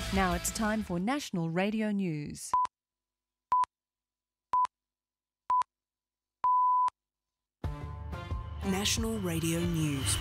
Now it's time for National Radio News. National Radio News.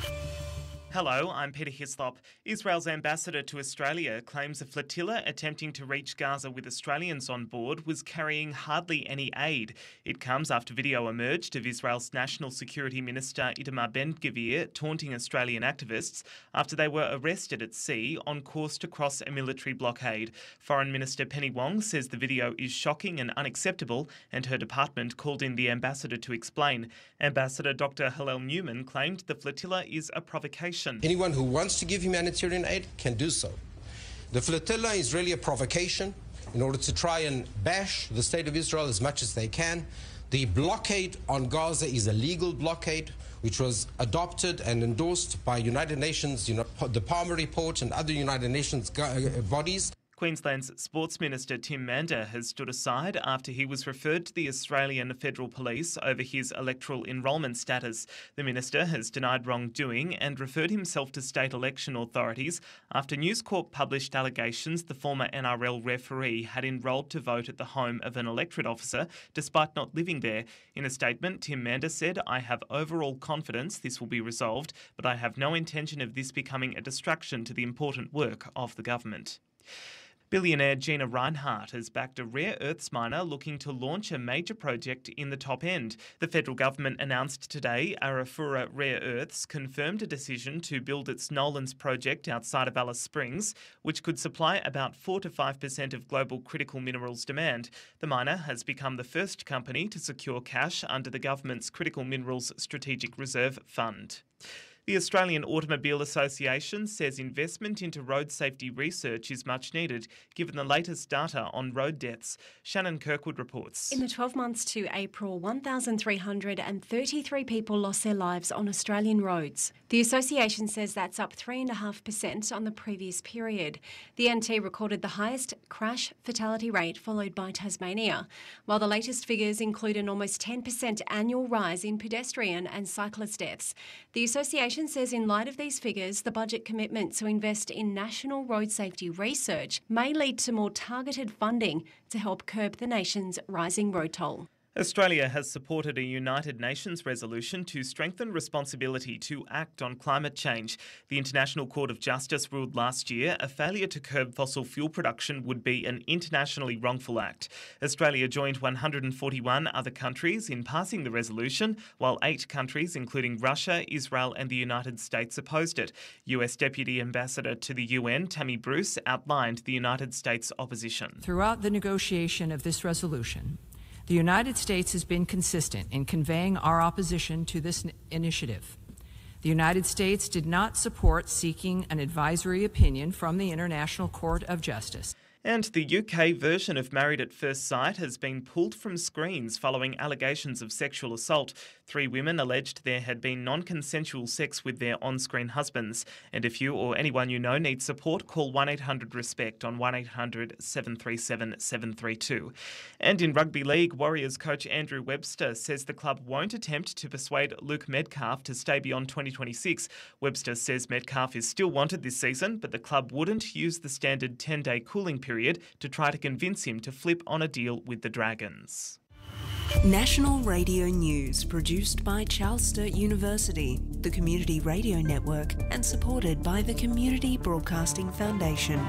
Hello, I'm Peter Hislop. Israel's ambassador to Australia claims a flotilla attempting to reach Gaza with Australians on board was carrying hardly any aid. It comes after video emerged of Israel's National Security Minister Itamar Ben-Gvir taunting Australian activists after they were arrested at sea on course to cross a military blockade. Foreign Minister Penny Wong says the video is shocking and unacceptable, and her department called in the ambassador to explain. Ambassador Dr. Hillel Newman claimed the flotilla is a provocation. Anyone who wants to give humanitarian aid can do so. The flotilla is really a provocation in order to try and bash the state of Israel as much as they can. The blockade on Gaza is a legal blockade which was adopted and endorsed by United Nations, the Palmer Report and other United Nations bodies. Queensland's Sports Minister Tim Mander has stood aside after he was referred to the Australian Federal Police over his electoral enrolment status. The minister has denied wrongdoing and referred himself to state election authorities after News Corp published allegations the former NRL referee had enrolled to vote at the home of an electorate officer despite not living there. In a statement, Tim Mander said, "I have overall confidence this will be resolved, but I have no intention of this becoming a distraction to the important work of the government." Billionaire Gina Rinehart has backed a rare earths miner looking to launch a major project in the top end. The federal government announced today Arafura Rare Earths confirmed a decision to build its Nolans project outside of Alice Springs, which could supply about 4 to 5% of global critical minerals demand. The miner has become the first company to secure cash under the government's Critical Minerals Strategic Reserve Fund. The Australian Automobile Association says investment into road safety research is much needed, given the latest data on road deaths. Shannon Kirkwood reports. In the 12 months to April, 1,333 people lost their lives on Australian roads. The association says that's up 3.5% on the previous period. The NT recorded the highest crash fatality rate, followed by Tasmania, while the latest figures include an almost 10% annual rise in pedestrian and cyclist deaths. The association says in light of these figures, the budget commitment to invest in national road safety research may lead to more targeted funding to help curb the nation's rising road toll. Australia has supported a United Nations resolution to strengthen responsibility to act on climate change. The International Court of Justice ruled last year a failure to curb fossil fuel production would be an internationally wrongful act. Australia joined 141 other countries in passing the resolution, while 8 countries, including Russia, Israel and the United States, opposed it. US Deputy Ambassador to the UN, Tammy Bruce, outlined the United States' opposition. Throughout the negotiation of this resolution, the United States has been consistent in conveying our opposition to this initiative. The United States did not support seeking an advisory opinion from the International Court of Justice. And the UK version of Married at First Sight has been pulled from screens following allegations of sexual assault. 3 women alleged there had been non-consensual sex with their on-screen husbands. And if you or anyone you know needs support, call 1-800-RESPECT on 1-800-737-732. And in rugby league, Warriors coach Andrew Webster says the club won't attempt to persuade Luke Metcalf to stay beyond 2026. Webster says Metcalf is still wanted this season, but the club wouldn't use the standard 10-day cooling period to try to convince him to flip on a deal with the Dragons. National Radio News, produced by Charles Sturt University, the Community Radio Network, and supported by the Community Broadcasting Foundation.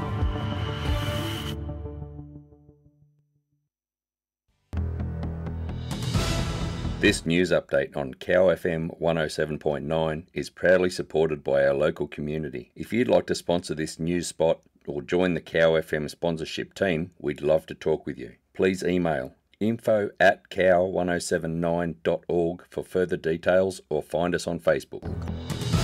This news update on Cow FM 107.9 is proudly supported by our local community. If you'd like to sponsor this news spot or join the Cow FM sponsorship team, we'd love to talk with you. Please email info@cow1079.org for further details or find us on Facebook.